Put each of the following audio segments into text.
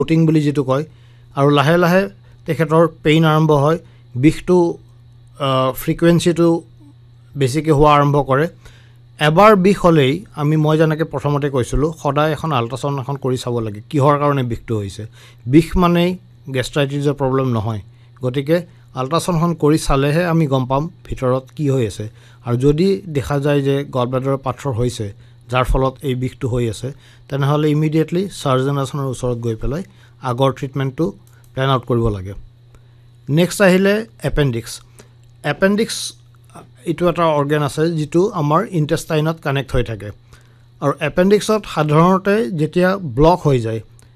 bloating বুলি যিটো কয় আৰু লাহে লাহে তেখেতৰ পেইন আৰম্ভ হয় বিষটো ফ্ৰিকুৱেঞ্চিটো বেছিকৈ হোৱা আৰম্ভ কৰে এবাৰ বিষ হ'লেই মই যেনেকৈ প্ৰথমতে কৈছিলোঁ সদায় এখন আল্ট্ৰাচাউণ্ড এখন কৰি চাব লাগে কিহৰ কাৰণে বিষটো হৈছে বিষ মানেই গেষ্ট্ৰাইটিছৰ প্ৰব্লেম নহয় গতিকে আল্ট্ৰাচাউণ্ডখন কৰি চালেহে আমি গম পাম ভিতৰত কি হৈ আছে আৰু যদি দেখা যায় যে গল ব্লাডাৰৰ পাথৰ হৈছে যাৰ ফলত এই বিষটো হৈ আছে তেনেহ'লে ইমিডিয়েটলি চাৰ্জন এজনৰ ওচৰত গৈ পেলাই আগৰ ট্ৰিটমেণ্টটো প্লেন আউট কৰিব লাগে নেক্সট আহিলে এপেণ্ডিক্স এইটো এটা অৰ্গেন আছে যিটো আমাৰ ইণ্টেষ্টাইনত কানেক্ট হৈ থাকে আৰু এপেণ্ডিক্সত সাধাৰণতে যেতিয়া ব্লক হৈ যায়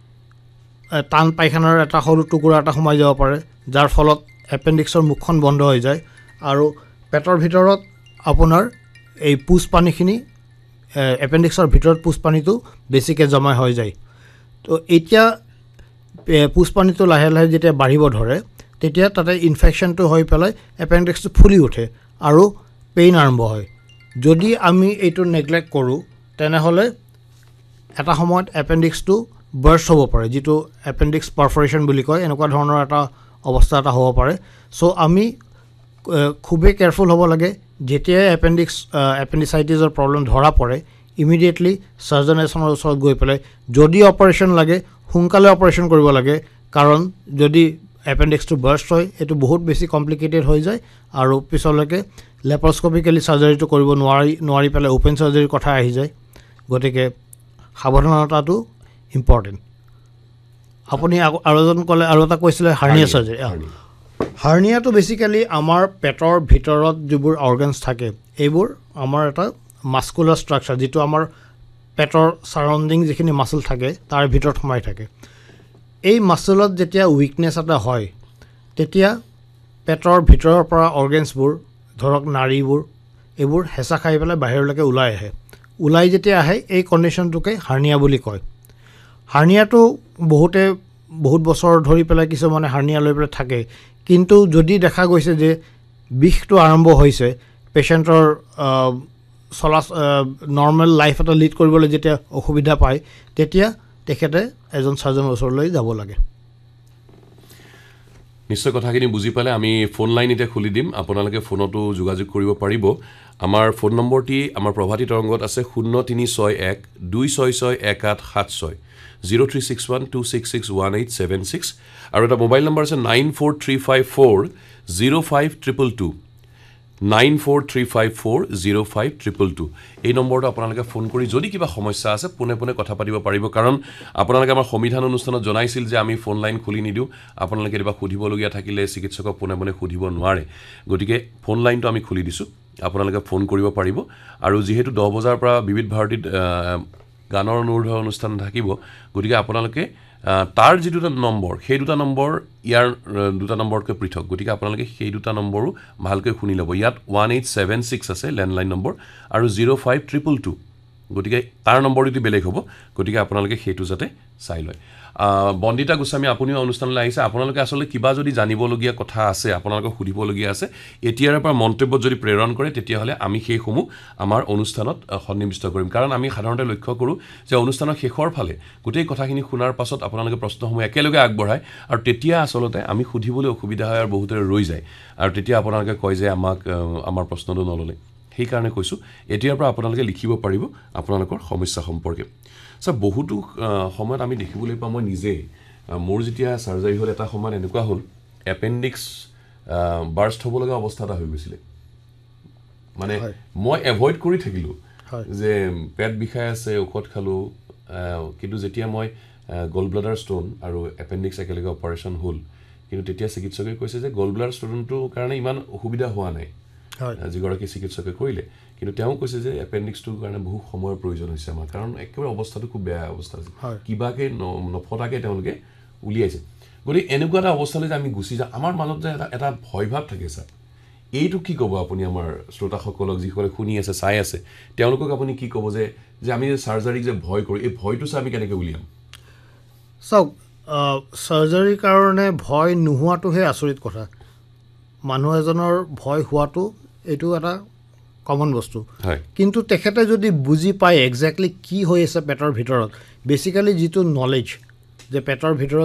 টান পায়খানাৰ এটা সৰু টুকুৰা এটা সোমাই যাব পাৰে যাৰ ফলত এপেণ্ডিক্সৰ মুখখন বন্ধ হৈ যায় আৰু পেটৰ ভিতৰত আপোনাৰ এই পুজ পানীখিনি এপেণ্ডিক্সৰ ভিতৰত পুজ পানীটো বেছিকৈ জমা হৈ যায় তো এতিয়া পুজ পানীটো লাহে লাহে যেতিয়া বাঢ়িব ধৰে তেতিয়া তাতে ইনফেকশ্যনটো হৈ পেলাই এপেণ্ডিক্সটো ফুলি উঠে আৰু পেইন আৰম্ভ হয় যদি আমি এইটো নেগলেক্ট কৰোঁ তেনেহ'লে এটা সময়ত এপেণ্ডিক্সটো বাৰ্ষ্ট হ'ব পাৰে যিটো এপেণ্ডিক্স পাৰফৰেশ্যন বুলি কয় এনেকুৱা ধৰণৰ এটা অৱস্থা এটা হ'ব পাৰে চ' আমি খুবেই কেয়াৰফুল হ'ব লাগে যেতিয়াই এপেণ্ডিচাইটিছৰ প্ৰব্লেম ধৰা পৰে ইমিডিয়েটলি চাৰ্জন এজনৰ ওচৰত গৈ পেলাই যদি অপাৰেশ্যন লাগে সোনকালে অপাৰেশ্যন কৰিব লাগে কাৰণ যদি এপেণ্ডিক্সটো বাৰ্ষ্ট হয় এইটো বহুত বেছি কমপ্লিকেটেড হৈ যায় আৰু পিছলৈকে লেপাৰস্কপিকেলি চাৰ্জাৰীটো কৰিব নোৱাৰি পেলাই অ'পেন চাৰ্জাৰীৰ কথা আহি যায় গতিকে সাৱধানতাটো ইম্পৰ্টেণ্ট আপুনি আৰু এজন ক'লে আৰু এটা কৈছিলে হাৰ্নিয়া চাৰ্জাৰী হাৰ্নিয়াটো বেছিকেলি আমাৰ পেটৰ ভিতৰত যিবোৰ অৰ্গেনছ থাকে এইবোৰ আমাৰ এটা মাস্কুলাৰ ষ্ট্ৰাকচাৰ যিটো আমাৰ পেটৰ ছাৰাউণ্ডিং যিখিনি মাচল থাকে তাৰ ভিতৰত সোমাই থাকে এই মাচলত যেতিয়া উইকনেছ এটা হয় তেতিয়া পেটৰ ভিতৰৰ পৰা অৰ্গেনছবোৰ ধৰক নাড়ীবোৰ এইবোৰ হেঁচা খাই পেলাই বাহিৰলৈকে ওলাই যেতিয়া আহে এই কণ্ডিশ্যনটোকে হাৰ্নিয়া বুলি কয় হাৰ্নিয়াটো বহুত বছৰ ধৰি পেলাই কিছুমানে হাৰ্নিয়া লৈ পেলাই থাকে কিন্তু যদি দেখা গৈছে যে বিষটো আৰম্ভ হৈছে পেচেণ্টৰ নৰ্মেল লাইফ এটা লিড কৰিবলৈ যেতিয়া অসুবিধা পায় তেতিয়া তেখেতে এজন চাৰ্জনৰ ওচৰলৈ যাব লাগে নিশ্চয় কথাখিনি বুজি পালে আমি ফোন লাইন এতিয়া খুলি দিম আপোনালোকে ফোনতো যোগাযোগ কৰিব পাৰিব আমাৰ ফোন নম্বৰটি আমাৰ প্ৰভাতী তৰংগত আছে 036126618760 036126618760 আৰু এটা মোবাইল নম্বৰ আছে 9435405222 9435405222 এই নম্বৰটো আপোনালোকে ফোন কৰি যদি কিবা সমস্যা আছে পোনে পোনে কথা পাতিব পাৰিব কাৰণ আপোনালোকে আমাৰ সংবিধান অনুষ্ঠানত জনাইছিল যে আমি ফোন লাইন খুলি নিদিওঁ আপোনালোকে কিবা সুধিবলগীয়া থাকিলে চিকিৎসকক পোনে পোনে সুধিব নোৱাৰে গতিকে ফোন লাইনটো আমি খুলি দিছোঁ আপোনালোকে ফোন কৰিব পাৰিব আৰু যিহেতু 10 বজাৰ পৰা বিবিধ ভাৰতীত গানৰ অনুৰোধ অনুষ্ঠান থাকিব গতিকে আপোনালোকে তাৰ যি দুটা নম্বৰ সেই দুটা নম্বৰ ইয়াৰ দুটা নম্বৰকৈ পৃথক গতিকে আপোনালোকে সেই দুটা নম্বৰো ভালকৈ শুনি ল'ব ইয়াত 1876 আছে লেণ্ডলাইন নম্বৰ আৰু 05222 গতিকে তাৰ নম্বৰটো বেলেগ হ'ব গতিকে আপোনালোকে সেইটো যাতে চাই লয় বন্দিতা গোস্বামী আপুনিও অনুষ্ঠানলৈ আহিছে আপোনালোকে আসলে কিবা যদি জানিবলগীয়া কথা আছে আপোনালোকক সুধিবলগীয়া আছে এতিয়াৰ পৰা মন্তব্য যদি প্ৰেৰণ কৰে তেতিয়াহ'লে আমি সেইসমূহ আমাৰ অনুষ্ঠানত সন্নিৱিষ্ট কৰিম কাৰণ আমি সাধাৰণতে লক্ষ্য কৰোঁ যে অনুষ্ঠানৰ শেষৰ ফালে গোটেই কথাখিনি শুনাৰ পাছত আপোনালোকে প্ৰশ্নসমূহ একেলগে আগবঢ়ায় আৰু তেতিয়া আসলতে আমি সুধিবলৈ অসুবিধা হয় আৰু বহুতে ৰৈ যায় আৰু তেতিয়া আপোনালোকে কয় যে আমাৰ প্ৰশ্নটো নল'লে সেইকাৰণে কৈছোঁ এতিয়াৰ পৰা আপোনালোকে লিখিব পাৰিব আপোনালোকৰ সমস্যা সম্পৰ্কে বহুতো সময়ত আমি দেখিবলৈ পাওঁ মই নিজে মোৰ যেতিয়া চাৰ্জাৰী হ'ল এটা সময়ত এনেকুৱা হ'ল এপেণ্ডিক্স বাৰ্ষ্ট হ'ব লগা অৱস্থা এটা হৈ গৈছিলে মানে মই এভইড কৰি থাকিলোঁ যে পেট বিষাই আছে ঔষধ খালোঁ কিন্তু যেতিয়া মই গল ব্লাডাৰ ষ্টোন আৰু এপেণ্ডিক্স একেলগে অপাৰেশ্যন হ'ল কিন্তু তেতিয়া চিকিৎসকে কৈছে যে গল ব্লাডাৰ ষ্টোনটোৰ কাৰণে ইমান অসুবিধা হোৱা নাই যিগৰাকী চিকিৎসকে কৰিলে কিন্তু তেওঁ কৈছে যে এপেণ্ডিক্সটোৰ কাৰণে বহু সময়ৰ প্ৰয়োজন হৈছে আমাৰ কাৰণ একেবাৰে অৱস্থাটো খুব বেয়া অৱস্থা আছে কিবাকে নফটাকে তেওঁলোকে উলিয়াইছে গতিকে এনেকুৱা এটা অৱস্থালৈ যে আমি গুচি যাওঁ আমাৰ মাজত যে এটা ভয় ভাৱ থাকে ছাৰ এইটো কি ক'ব আপুনি আমাৰ শ্ৰোতাসকলক যিসকলে শুনি আছে চাই আছে তেওঁলোকক আপুনি কি ক'ব যে আমি চাৰ্জাৰীক যে ভয় কৰোঁ এই ভয়টো আমি কেনেকৈ উলিয়াম চাওক চাৰ্জাৰীৰ কাৰণে ভয় নোহোৱাটোহে আচৰিত কথা মানুহ এজনৰ ভয় হোৱাটো এইটো এটা কমন বস্তু কিন্তু তেখেতে যদি বুজি পায় এক্সেক্টলি কি হৈ আছে পেটৰ ভিতৰত বেচিক্যালি যিটো নলেজ যে পেটৰ ভিতৰত